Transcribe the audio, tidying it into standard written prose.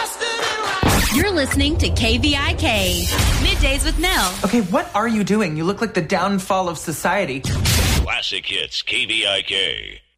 You're listening to KVIK, Middays with Nell. Okay, what are you doing? You look like the downfall of society. Classic Hits, KVIK.